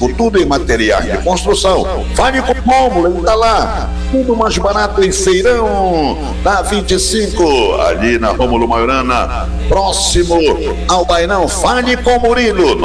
Eco, tudo em materiais de construção. Fale com o Rômulo, ele está lá. Tudo mais barato em Ceirão, na 25, ali na Rômulo Maiorana, próximo ao Bainão. Fale com o Murilo,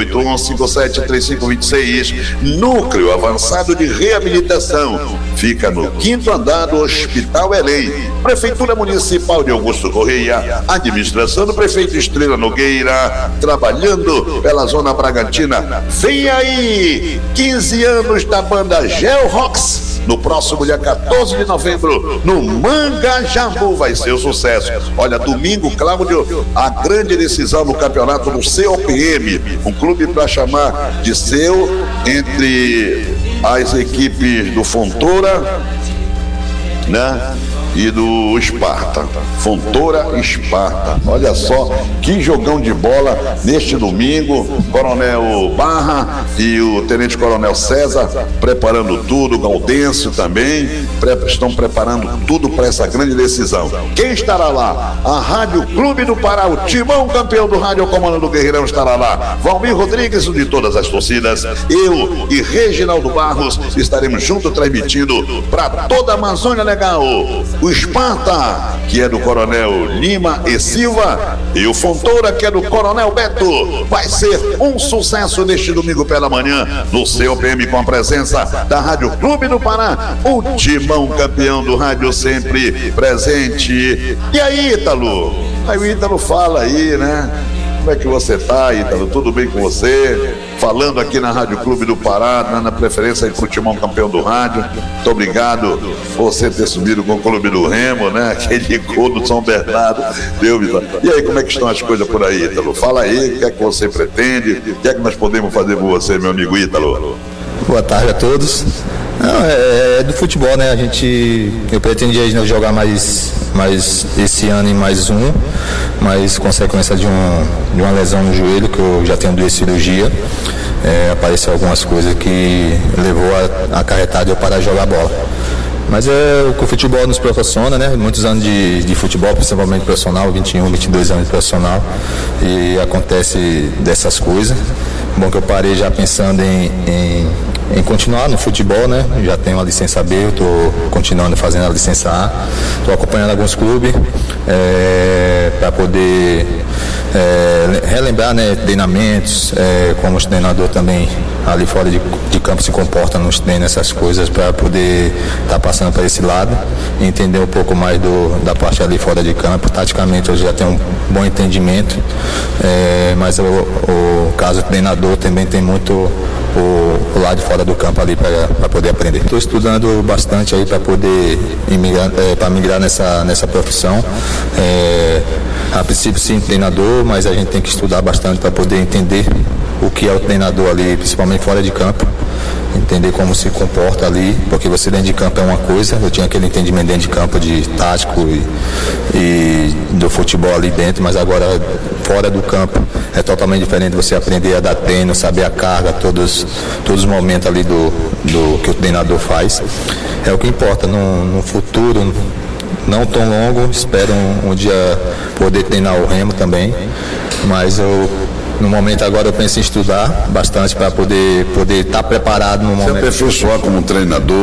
981573526, Núcleo Avançado de Reabilitação. Fica no 5º andar do Hospital Elei. Prefeitura Municipal de Augusto Correia, administração do prefeito Estrela Nogueira, trabalhando pela Zona Bragantina. Vem aí, 15 anos da banda Gel Rocks. No próximo dia 14 de novembro, no Mangajabu, vai ser um sucesso. Olha, domingo, Cláudio, a grande decisão no campeonato do COPM, um clube para chamar de seu, entre as equipes do Fontoura, né? E do Esparta, Fontoura e Esparta. Olha só que jogão de bola neste domingo. Coronel Barra e o Tenente Coronel César preparando tudo, Gaudêncio também estão preparando tudo para essa grande decisão. Quem estará lá? A Rádio Clube do Pará, o Timão, campeão do rádio comando do Guerreirão, estará lá. Valmir Rodrigues, de todas as torcidas, eu e Reginaldo Barros estaremos juntos transmitindo para toda a Amazônia Legal. O Esparta, que é do Coronel Lima e Silva, e o Fontoura, que é do Coronel Beto. Vai ser um sucesso neste domingo pela manhã, no COPM, com a presença da Rádio Clube do Pará, o Timão, campeão do rádio, sempre presente. E aí, Ítalo? Aí o Ítalo fala aí, né? Como é que você tá, Ítalo? Tudo bem com você? Falando aqui na Rádio Clube do Pará, na preferência aí pro Timão, campeão do rádio. Muito obrigado por você ter subido com o Clube do Remo, né? Aquele gol do São Bernardo. Deu, Ítalo. E aí, como é que estão as coisas por aí, Ítalo? Fala aí, o que é que você pretende? O que é que nós podemos fazer por você, meu amigo Ítalo? Boa tarde a todos. Não, é do futebol, né? Eu pretendia jogar mais esse ano em mais um, mas consequência de uma lesão no joelho, que eu já tenho 2 cirurgias, apareceu algumas coisas que levou a acarretar de eu parar de jogar bola. Mas é o que o futebol nos proporciona, né? Muitos anos de futebol, principalmente profissional, 21, 22 anos de profissional, e acontece dessas coisas. Bom que eu parei já pensando em continuar no futebol, né? Já tenho a licença B, estou continuando fazendo a licença A, estou acompanhando alguns clubes para poder relembrar, né, treinamentos, como o treinador também ali fora de campo se comporta nos treinos, essas coisas, para poder estar passando para esse lado e entender um pouco mais da parte ali fora de campo. Taticamente eu já tenho um bom entendimento, mas o caso do treinador também tem muito o lado de fora do campo ali para poder aprender. Estou estudando bastante aí para poder migrar nessa profissão. A princípio sim, treinador, mas a gente tem que estudar bastante para poder entender o que é o treinador ali, principalmente fora de campo, entender como se comporta ali, porque você dentro de campo é uma coisa, eu tinha aquele entendimento dentro de campo de tático e do futebol ali dentro, mas agora fora do campo é totalmente diferente, você aprender a dar treino, saber a carga, todos os momentos ali do que o treinador faz, é o que importa no futuro. Não tão longo, espero um dia poder treinar o Remo também, mas no momento agora eu penso em estudar bastante para poder estar preparado no momento. Você aperfeiçoar como treinador,